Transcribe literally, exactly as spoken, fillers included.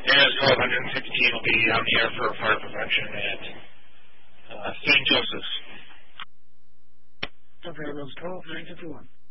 As twelve fifteen will be on the air for fire prevention at uh, Saint Joseph's. Okay, that was twelve fifty-one.